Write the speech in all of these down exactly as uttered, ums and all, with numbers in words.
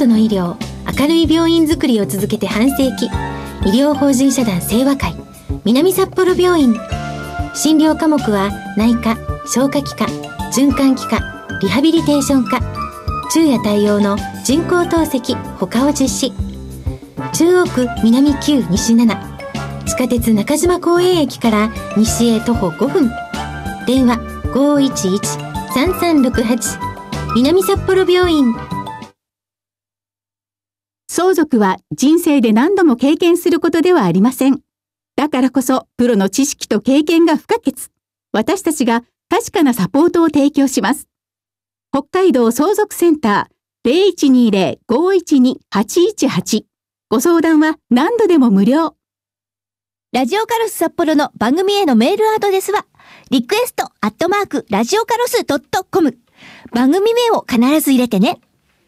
度の医療、明るい病院づくりを続けて半世紀、医療法人社団清和会南札幌病院。診療科目は内科、消化器科、循環器科、リハビリテーション科、昼夜対応の人工透析他を実施。中央区南きゅう西なな、地下鉄中島公園駅から西へ徒歩ごふん。電話 ごーいちいち さんさんろくはち 南札幌病院。 相続は人生で何度も経験することではありません。だからこそプロの知識と経験が不可欠。私たちが確かなサポートを提供します。北海道相続センター ゼロいちにゼロ ごーいちに はちいちはち。ご相談は何度でも無料。 ラジオカロス札幌の番組へのメールアドレスはリクエストアットマークラジオカロスドットコム。番組名を必ず入れてね。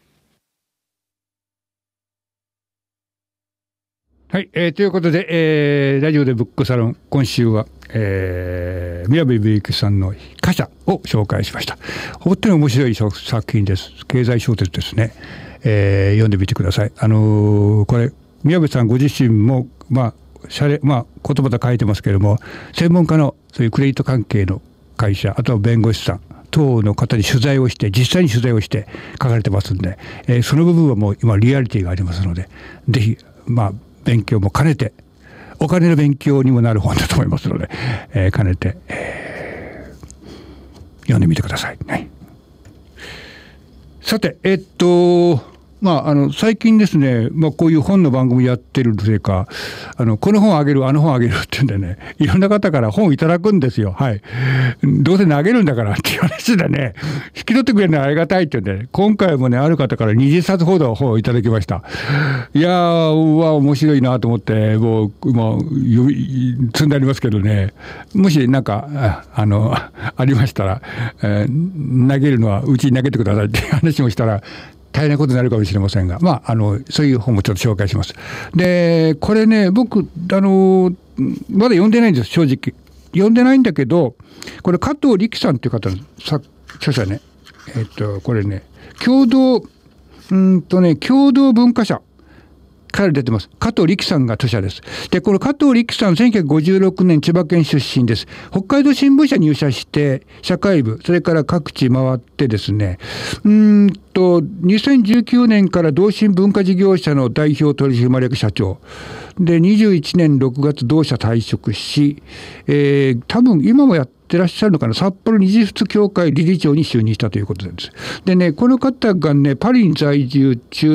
はい、えー、ということで、えー、ラジオでブックサロン、今週は、えー、宮部美幸さんの貨車を紹介しました。本当に面白い作品です。経済小説ですね。えー、読んでみてください。あのー、これ宮部さんご自身もまあシャレまあ言葉で書いてますけれども、専門家のそういうクレジット関係の会社、あとは弁護士さん等の方に取材をして、実際に取材をして書かれてますんで、えー、その部分はもう今リアリティがありますので、ぜひまあ勉強も兼ねて、お金の勉強にもなる本だと思いますので、えー、兼ねて、えー、読んでみてくださいね。さて、えっとまあ、あの最近ですね、まあ、こういう本の番組やってるせいか、あのこの本あげるあの本あげるって言うんでね、いろんな方から本いただくんですよ。はい、どうせ投げるんだからっていう話でね、引き取ってくれるのはありがたいって言うんで、ね、今回もねある方からにじゅっさつほど本をいただきました。いやーは面白いなと思って、もうもう積んでありますけどね、もしなんかあのありましたら、えー、投げるのはうちに投げてくださいっていう話もしたら大変なことになるかもしれませんが、まあ、あのそういう本もちょっと紹介します。でこれね、僕あのまだ読んでないんです、正直読んでないんだけど、これ加藤力さんという方の著者ね、えっとこれね共同うんとね共同文化社から出てます。加藤力さんが著者です。で、この加藤力さん、せんきゅうひゃくごじゅうろくねん千葉県出身です。北海道新聞社入社して、社会部、それから各地回ってですね、うーんと、にせんじゅうきゅうねんから同心文化事業者の代表取締役社長。で、にじゅういちねんろくがつ同社退職し、えー、多分今もやってらっしゃるのかな、札幌日仏協会理事長に就任したということです。でね、この方がね、パリに在住中